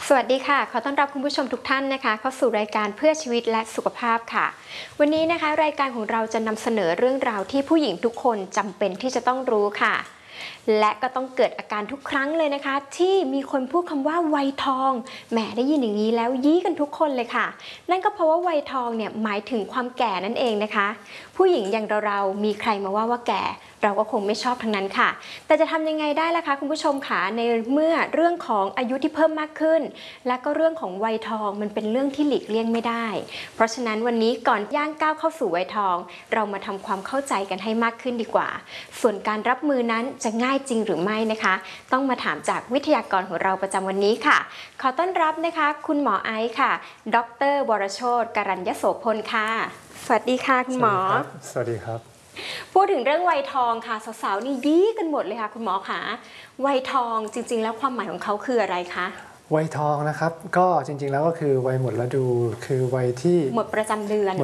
สวัสดีค่ะขอต้อนรับคุณผู้ชมทุกท่านนะคะเข้าสู่รายการเพื่อชีวิตและสุขภาพค่ะวันนี้นะคะรายการของเราจะนำเสนอเรื่องราวที่ผู้หญิงทุกคนจำเป็นที่จะต้องรู้ค่ะและก็ต้องเกิดอาการทุกครั้งเลยนะคะที่มีคนพูดคำว่าวัยทองแหมได้ยินอย่างนี้แล้วยี้กันทุกคนเลยค่ะนั่นก็เพราะว่าวัยทองเนี่ยหมายถึงความแก่นั่นเองนะคะผู้หญิงอย่างเรามีใครมาว่าแก่เราก็คงไม่ชอบทั้งนั้นค่ะแต่จะทำยังไงได้ล่ะคะคุณผู้ชมคะในเมื่อเรื่องของอายุที่เพิ่มมากขึ้นและก็เรื่องของวัยทองมันเป็นเรื่องที่หลีกเลี่ยงไม่ได้เพราะฉะนั้นวันนี้ก่อนย่างก้าวเข้าสู่วัยทองเรามาทำความเข้าใจกันให้มากขึ้นดีกว่าส่วนการรับมือนั้นจะง่ายจริงหรือไม่นะคะต้องมาถามจากวิทยากรของเราประจำวันนี้ค่ะขอต้อนรับนะคะคุณหมอไอซ์ค่ะดร.วรโชติกรัญญโสพลค่ะสวัสดีค่ะคุณหมอสวัสดีครับพูดถึงเรื่องวัยทองค่ะสาวๆนี่ยี้กันหมดเลยค่ะคุณหมอคะวัยทองจริงๆแล้วความหมายของเขาคืออะไรคะวัยทองนะครับก็จริงๆแล้วก็คือวัยหมดฤดูคือวัยที่หมดประจำเดือน